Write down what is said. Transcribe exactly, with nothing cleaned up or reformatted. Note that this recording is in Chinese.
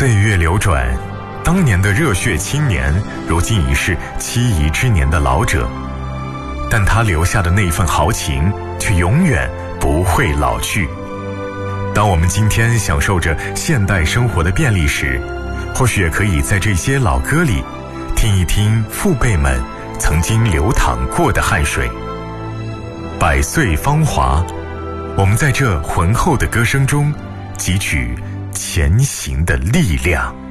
岁月流转，当年的热血青年，如今已是七夷之年的老者，但他留下的那份豪情，却永远不会老去。当我们今天享受着现代生活的便利时，或许也可以在这些老歌里，听一听父辈们曾经流淌过的汗水。百岁芳华，我们在这浑厚的歌声中汲取前行的力量。